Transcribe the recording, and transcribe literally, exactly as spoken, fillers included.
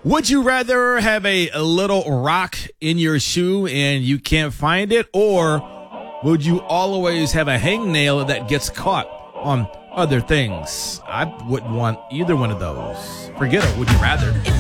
Would you rather have a, a little rock in your shoe and you can't find it, or would you always have a hangnail that gets caught on other things? I wouldn't want either one of those. Forget it. Would you rather?